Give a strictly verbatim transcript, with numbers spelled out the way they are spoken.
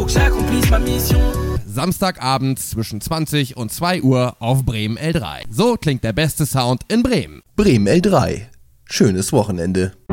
faut que j'accomplisse ma mission. Samstagabend zwischen zwanzig und zwei Uhr auf Bremen L drei. So klingt der beste Sound in Bremen. Bremen L drei. Schönes Wochenende.